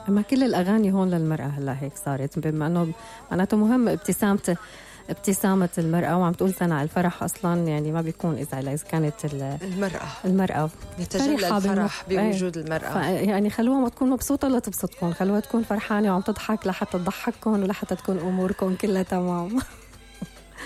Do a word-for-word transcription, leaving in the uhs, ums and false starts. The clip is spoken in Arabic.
أما كل الأغاني هون للمرأة هلا هيك صارت، بما أنه معناته مهم ابتسامة ابتسامة المرأة. وعم تقول سنة الفرح أصلا يعني ما بيكون إذا إذا كانت المرأة المرأة يتجلى الفرح بوجود المرأة. يعني خلوها ما تكون مبسوطة لا تبسطكم، خلوها تكون فرحانة وعم تضحك لحتى تضحككم ولحتى تكون أموركم كلها تمام.